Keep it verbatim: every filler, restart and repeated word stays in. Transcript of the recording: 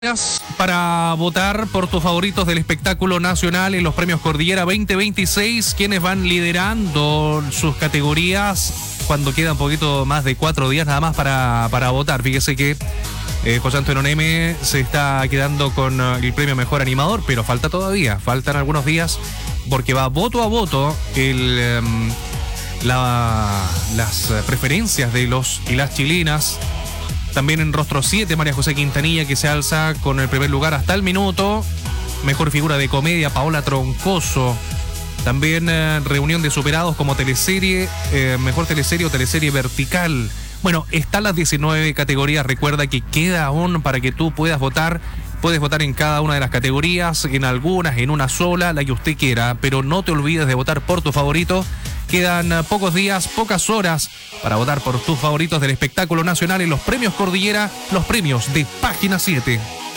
Días para votar por tus favoritos del espectáculo nacional en los premios Cordillera veinte veintiséis, quienes van liderando sus categorías cuando quedan un poquito más de cuatro días nada más para, para votar. Fíjese que eh, José Antonio Neme se está quedando con uh, el premio Mejor Animador, pero falta todavía, faltan algunos días porque va voto a voto el, um, la, las preferencias de los y las chilinas. También en Rostro siete, María José Quintanilla, que se alza con el primer lugar hasta el minuto. Mejor figura de comedia, Paola Troncoso. También eh, Reunión de Superados como teleserie, eh, mejor teleserie o teleserie vertical. Bueno, están las diecinueve categorías. Recuerda que queda aún para que tú puedas votar. Puedes votar en cada una de las categorías, en algunas, en una sola, la que usted quiera. Pero no te olvides de votar por tu favorito. Quedan pocos días, pocas horas para votar por tus favoritos del espectáculo nacional en los premios Cordillera, los premios de Página siete.